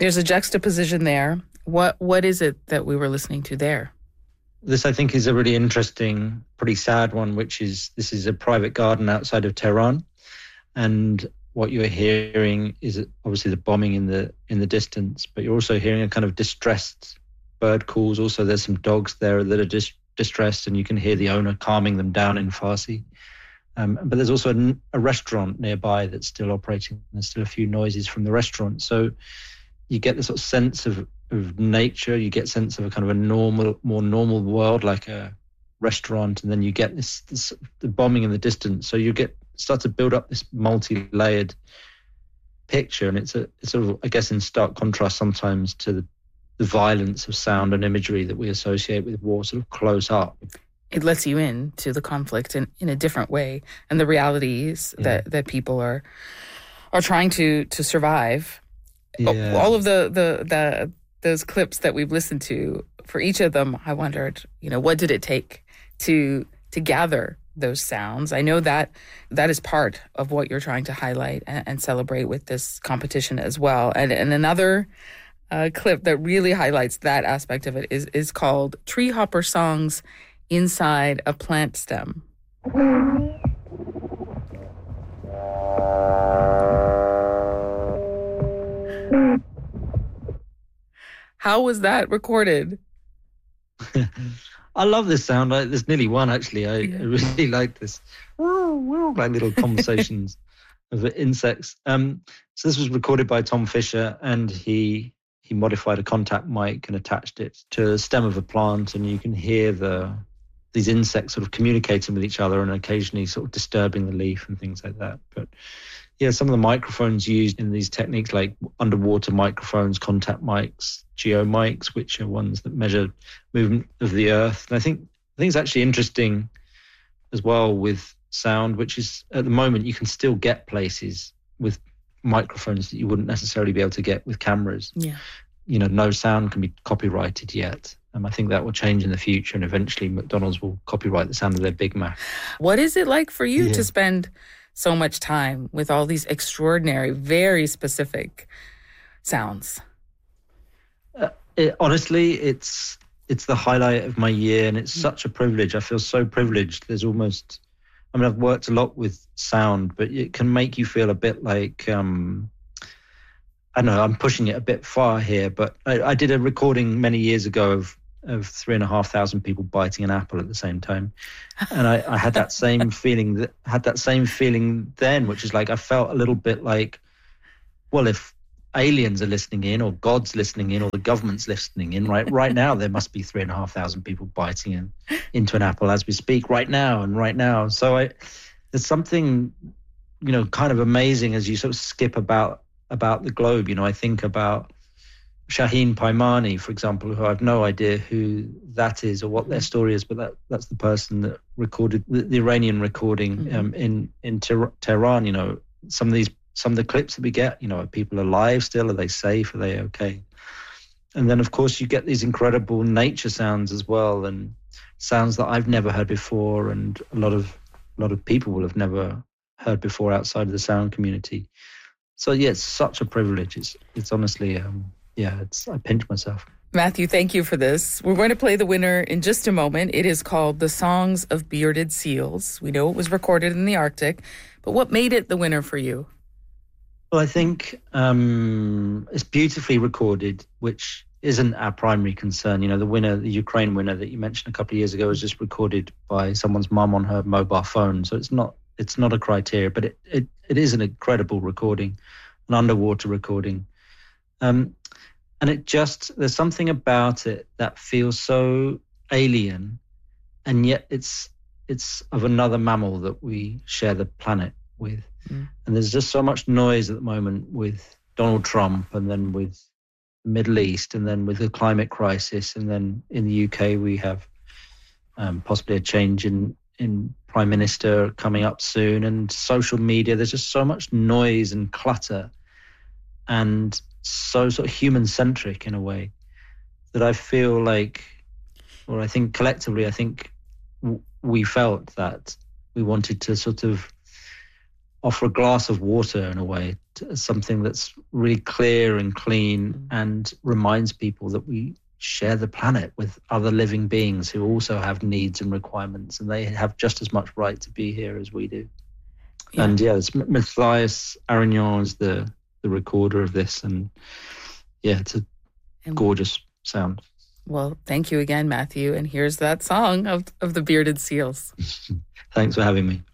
There's a juxtaposition there. What is it that we were listening to there? This, I think, is a really interesting, pretty sad one, which is this is a private garden outside of Tehran. And what you're hearing is obviously the bombing in the distance, but you're also hearing a kind of distressed bird calls. Also, there's some dogs there that are distressed, and you can hear the owner calming them down in Farsi. But there's also a restaurant nearby that's still operating. There's still a few noises from the restaurant. So you get this sort of sense of nature. You get a sense of a kind of more normal world, like a restaurant. And then you get this the bombing in the distance. So you start to build up this multi-layered picture. And it's sort of, I guess, in stark contrast sometimes to the violence of sound and imagery that we associate with war, sort of close up. It lets you in to the conflict in a different way, and the realities that people are trying to survive. Yeah. All of those clips that we've listened to, for each of them, I wondered, what did it take to gather those sounds? I know that is part of what you're trying to highlight and celebrate with this competition as well. And another clip that really highlights that aspect of it is called Tree Hopper Songs Inside a Plant Stem. How was that recorded? I love this sound. There's nearly one, actually. I really like this. Like little conversations of insects. So this was recorded by Tom Fisher, and he modified a contact mic and attached it to the stem of a plant, and you can hear these insects sort of communicating with each other and occasionally sort of disturbing the leaf and things like that. But yeah, some of the microphones used in these techniques, like underwater microphones, contact mics, geo mics, which are ones that measure movement of the earth. And I think it's actually interesting as well with sound, which is at the moment you can still get places with microphones that you wouldn't necessarily be able to get with cameras. Yeah. No sound can be copyrighted yet. I think that will change in the future, and eventually McDonald's will copyright the sound of their Big Mac. What is it like for you to spend so much time with all these extraordinary, very specific sounds? Honestly, it's the highlight of my year, and it's such a privilege. I feel so privileged. I've worked a lot with sound, but it can make you feel a bit like, I don't know, I'm pushing it a bit far here, but I did a recording many years ago of 3,500 people biting an apple at the same time. And I had that same feeling then, which is like, I felt a little bit like, well, if aliens are listening in, or God's listening in, or the government's listening in, right now, there must be 3,500 people biting into an apple as we speak right now. So there's something, kind of amazing as you sort of skip about the globe. I think about Shaheen Paimani, for example, who I have no idea who that is or what their story is, but that's the person that recorded the Iranian recording in Tehran. Some of the clips that we get, are people alive still? Are they safe? Are they okay? And then, of course, you get these incredible nature sounds as well, and sounds that I've never heard before, and a lot of people will have never heard before outside of the sound community. So yeah, it's such a privilege. It's honestly, I pinch myself. Matthew, thank you for this. We're going to play the winner in just a moment. It is called The Songs of Bearded Seals. We know it was recorded in the Arctic, but what made it the winner for you? Well, I think it's beautifully recorded, which isn't our primary concern. The Ukraine winner that you mentioned a couple of years ago was just recorded by someone's mum on her mobile phone. So it's not a criteria, but it is an incredible recording, an underwater recording. And there's something about it that feels so alien, and yet it's of another mammal that we share the planet with. And there's just so much noise at the moment with Donald Trump, and then with the Middle East, and then with the climate crisis, and then in the UK we have possibly a change in Prime Minister coming up soon, and social media. There's just so much noise and clutter, and so sort of human-centric in a way, that I feel like, or I think collectively, we felt that we wanted to sort of offer a glass of water in a way, something that's really clear and clean and reminds people that we share the planet with other living beings who also have needs and requirements, and they have just as much right to be here as we do. Yeah. And it's Matthias Arignon is the recorder of this, and it's a gorgeous sound. Well, thank you again, Matthew. And here's that song of the Bearded Seals. Thanks for having me.